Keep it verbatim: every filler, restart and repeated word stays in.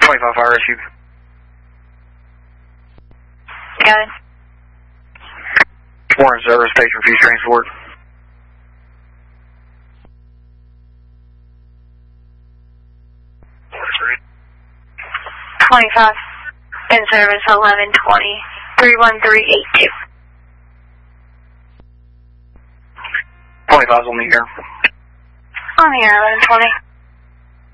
twenty-five fire issue. Got it. Warren service, station refuse transport. twenty-five. In service eleven twenty, three one three eight two. twenty-five's on the air. On the air, eleven twenty.